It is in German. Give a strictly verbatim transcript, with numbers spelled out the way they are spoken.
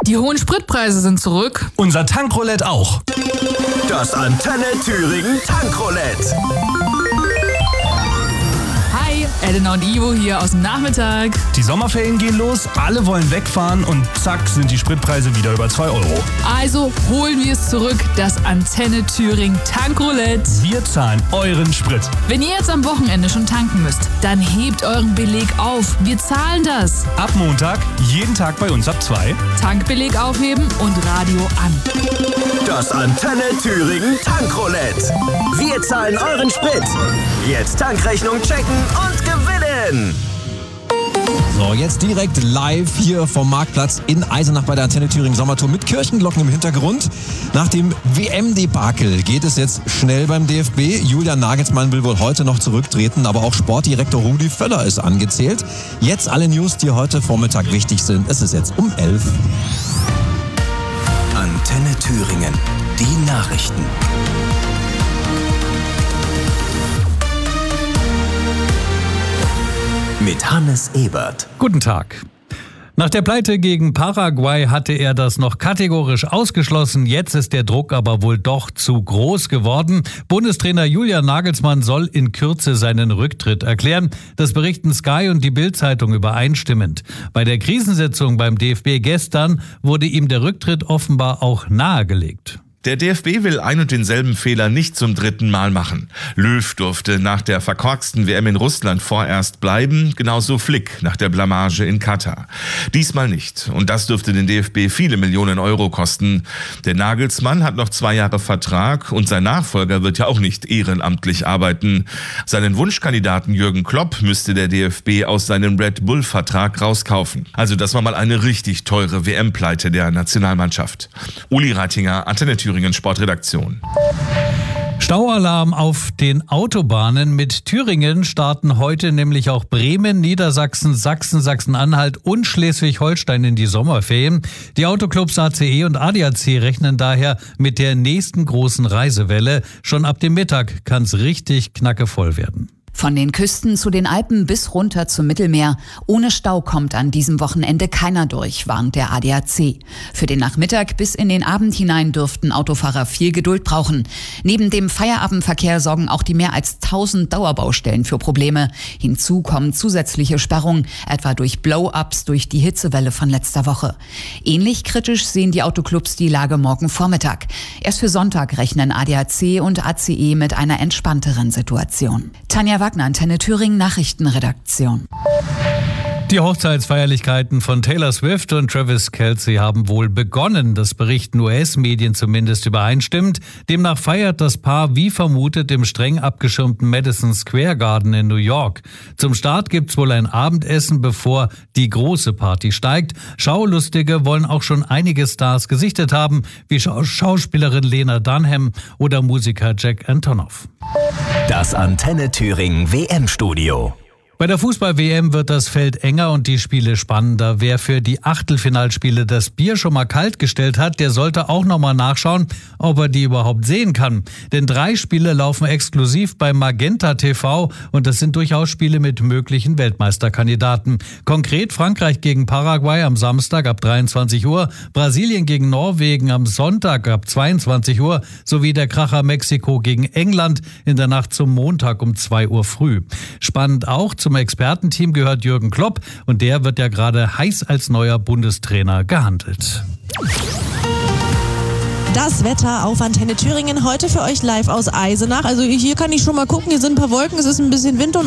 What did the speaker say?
Die hohen Spritpreise sind zurück. Unser Tankroulette auch. Das Antenne Thüringen Tankroulette. Hi, Elena und Ivo hier aus dem Nachmittag. Die Sommerferien gehen los, alle wollen wegfahren und zack sind die Spritpreise wieder über zwei Euro. Also holen wir es zurück, das Antenne Thüringen Tankroulette. Wir zahlen euren Sprit. Wenn ihr jetzt am Wochenende schon tanken müsst, dann hebt euren Beleg auf. Wir zahlen das. Ab Montag, jeden Tag bei uns ab zwei. Tankbeleg aufheben und Radio an. Das Antenne Thüringen Tankroulette. Wir zahlen euren Sprit. Jetzt Tankrechnung checken und gewinnen. So, jetzt direkt live hier vom Marktplatz in Eisenach bei der Antenne Thüringen Sommertour mit Kirchenglocken im Hintergrund. Nach dem W M-Debakel geht es jetzt schnell beim D F B. Julian Nagelsmann will wohl heute noch zurücktreten, aber auch Sportdirektor Rudi Völler ist angezählt. Jetzt alle News, die heute Vormittag wichtig sind. Es ist jetzt um elf. Antenne Thüringen, die Nachrichten. Mit Hannes Ebert. Guten Tag. Nach der Pleite gegen Paraguay hatte er das noch kategorisch ausgeschlossen. Jetzt ist der Druck aber wohl doch zu groß geworden. Bundestrainer Julian Nagelsmann soll in Kürze seinen Rücktritt erklären. Das berichten Sky und die Bild-Zeitung übereinstimmend. Bei der Krisensitzung beim D F B gestern wurde ihm der Rücktritt offenbar auch nahegelegt. Der D F B will ein und denselben Fehler nicht zum dritten Mal machen. Löw durfte nach der verkorksten W M in Russland vorerst bleiben, genauso Flick nach der Blamage in Katar. Diesmal nicht. Und das dürfte den D F B viele Millionen Euro kosten. Der Nagelsmann hat noch zwei Jahre Vertrag und sein Nachfolger wird ja auch nicht ehrenamtlich arbeiten. Seinen Wunschkandidaten Jürgen Klopp müsste der D F B aus seinem Red Bull-Vertrag rauskaufen. Also das war mal eine richtig teure W M-Pleite der Nationalmannschaft. Uli Reitinger, Antenne Thüringen Sportredaktion. Staualarm auf den Autobahnen. Mit Thüringen starten heute nämlich auch Bremen, Niedersachsen, Sachsen, Sachsen-Anhalt und Schleswig-Holstein in die Sommerferien. Die Autoclubs A C E und A D A C rechnen daher mit der nächsten großen Reisewelle. Schon ab dem Mittag kann es richtig knackevoll werden. Von den Küsten zu den Alpen bis runter zum Mittelmeer. Ohne Stau kommt an diesem Wochenende keiner durch, warnt der A D A C. Für den Nachmittag bis in den Abend hinein dürften Autofahrer viel Geduld brauchen. Neben dem Feierabendverkehr sorgen auch die mehr als tausend Dauerbaustellen für Probleme. Hinzu kommen zusätzliche Sperrungen, etwa durch Blow-ups durch die Hitzewelle von letzter Woche. Ähnlich kritisch sehen die Autoclubs die Lage morgen Vormittag. Erst für Sonntag rechnen A D A C und A C E mit einer entspannteren Situation. Tanja Wagner, Antenne Thüringen Nachrichtenredaktion. Die Hochzeitsfeierlichkeiten von Taylor Swift und Travis Kelce haben wohl begonnen. Das berichten U S-Medien zumindest übereinstimmend. Demnach feiert das Paar wie vermutet im streng abgeschirmten Madison Square Garden in New York. Zum Start gibt's wohl ein Abendessen, bevor die große Party steigt. Schaulustige wollen auch schon einige Stars gesichtet haben, wie Schauspielerin Lena Dunham oder Musiker Jack Antonoff. Das Antenne Thüringen W M-Studio. Bei der Fußball-W M wird das Feld enger und die Spiele spannender. Wer für die Achtelfinalspiele das Bier schon mal kalt gestellt hat, der sollte auch noch mal nachschauen, ob er die überhaupt sehen kann. Denn drei Spiele laufen exklusiv bei Magenta T V und das sind durchaus Spiele mit möglichen Weltmeisterkandidaten. Konkret Frankreich gegen Paraguay am Samstag ab dreiundzwanzig Uhr, Brasilien gegen Norwegen am Sonntag ab zweiundzwanzig Uhr sowie der Kracher Mexiko gegen England in der Nacht zum Montag um zwei Uhr früh. Spannend auch, zum Expertenteam gehört Jürgen Klopp und der wird ja gerade heiß als neuer Bundestrainer gehandelt. Das Wetter auf Antenne Thüringen heute für euch live aus Eisenach. Also hier kann ich schon mal gucken, hier sind ein paar Wolken, es ist ein bisschen Wind und